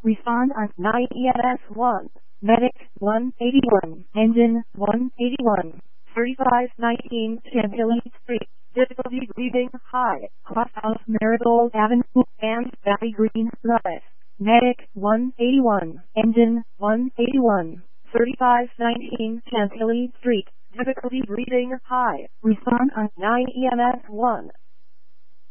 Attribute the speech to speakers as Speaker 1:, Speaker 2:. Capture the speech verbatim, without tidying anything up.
Speaker 1: Respond on nine E M S one. Medic one eighty-one. Engine one eighty-one. thirty-five nineteen Chantilly Street. Difficulty breathing high. Cross House Marigold Avenue and Valley Green Drive. Medic one eighty-one. Engine one eighty-one. thirty-five nineteen Chantilly Street. Difficulty breathing high. Respond on nine E M S one.